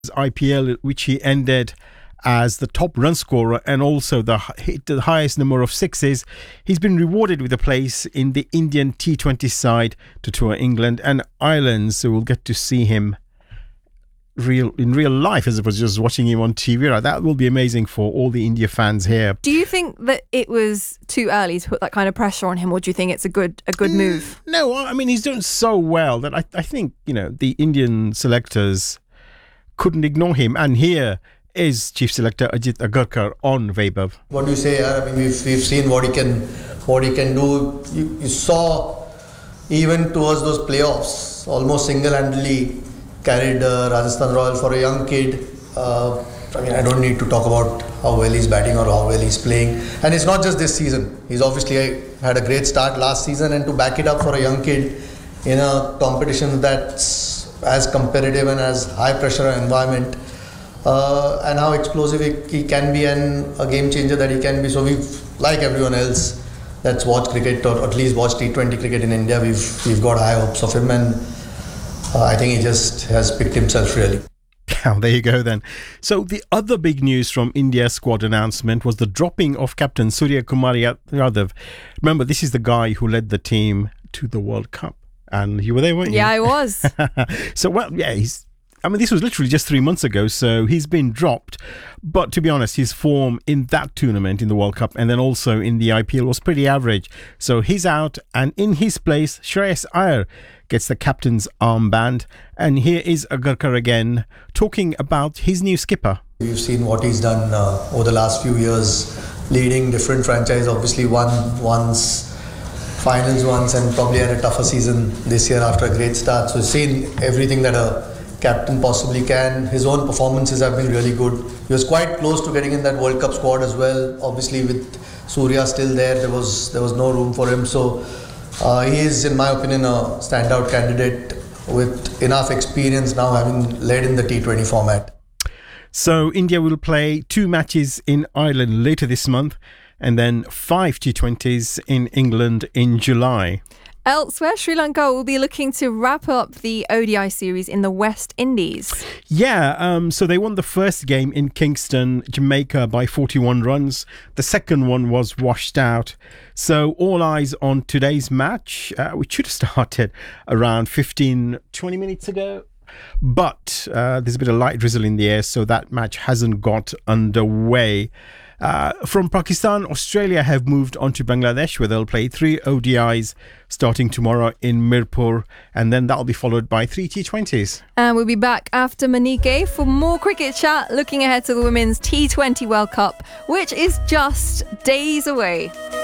IPL, which he ended as the top run scorer and also hit the highest number of sixes. He's been rewarded with a place in the Indian T20 side to tour England and Ireland, so we'll get to see him in real life as opposed to just watching him on TV. Right? That will be amazing for all the India fans here. Do you think that it was too early to put that kind of pressure on him, or do you think it's a good move? No, I mean, he's doing so well that I think, the Indian selectors couldn't ignore him. And here is Chief Selector Ajit Agarkar on Vaibhav. What do you say? I mean, we've seen what he can do. You saw even towards those playoffs, almost single-handedly carried Rajasthan Royals for a young kid. I don't need to talk about how well he's batting or how well he's playing. And it's not just this season. He's obviously had a great start last season, and to back it up for a young kid in a competition that's as competitive and as high pressure environment, and how explosive he can be and a game changer that he can be. So we've, like everyone else that's watched cricket or at least watched T20 cricket in India, we've got high hopes of him, and I think he just has picked himself really. Yeah, there you go then. So the other big news from India's squad announcement was the dropping of captain Surya Kumar Yadav. Remember, this is the guy who led the team to the World Cup. And you were there, weren't you? Yeah, I was. So, this was literally just 3 months ago, so he's been dropped. But to be honest, his form in that tournament, in the World Cup, and then also in the IPL was pretty average. So he's out, and in his place, Shreyas Iyer gets the captain's armband. And here is Agarkar again, talking about his new skipper. We've seen what he's done over the last few years, leading different franchises. Obviously won once, finals once, and probably had a tougher season this year after a great start. So he's seen everything that a captain possibly can. His own performances have been really good. He was quite close to getting in that World Cup squad as well. Obviously with Surya still there was no room for him. So he is, in my opinion, a standout candidate with enough experience now, having led in the T20 format. So India will play 2 matches in Ireland later this month and then 5 T20s in England in July. Elsewhere, Sri Lanka will be looking to wrap up the ODI series in the West Indies. Yeah, so they won the first game in Kingston, Jamaica by 41 runs. The second one was washed out. So all eyes on today's match, which should have started around 15-20 minutes ago. But there's a bit of light drizzle in the air, so that match hasn't got underway. From Pakistan, Australia have moved on to Bangladesh, where they'll play 3 ODIs starting tomorrow in Mirpur, and then that'll be followed by 3 T20s. And we'll be back after Manike for more cricket chat, looking ahead to the Women's T20 World Cup, which is just days away.